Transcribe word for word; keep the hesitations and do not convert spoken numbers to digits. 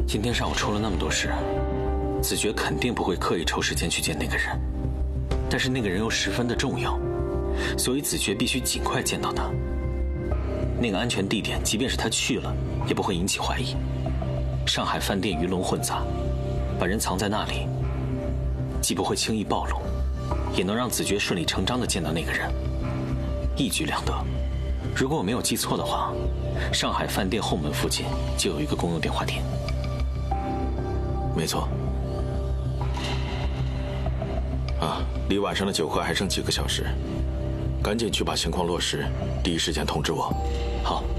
今天上午出了那么多事，子爵肯定不会刻意抽时间去见那个人，但是那个人又十分的重要，所以子爵必须尽快见到他。那个安全地点，即便是他去了，也不会引起怀疑。上海饭店鱼龙混杂，把人藏在那里，既不会轻易暴露，也能让子爵顺理成章地见到那个人，一举两得。如果我没有记错的话，上海饭店后门附近就有一个公用电话亭。 没错。啊，离晚上的酒会还剩几个小时，赶紧去把情况落实，第一时间通知我。 好。